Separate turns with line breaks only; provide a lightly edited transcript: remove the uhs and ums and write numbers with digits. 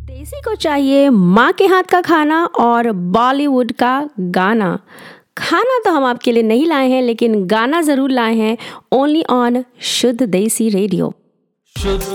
देसी को चाहिए माँ के हाथ का खाना और बॉलीवुड का गाना। खाना तो हम आपके लिए नहीं लाए हैं, लेकिन गाना ज़रूर लाए हैं। ओनली ऑन शुद्ध देसी रेडियो।
शुद्ध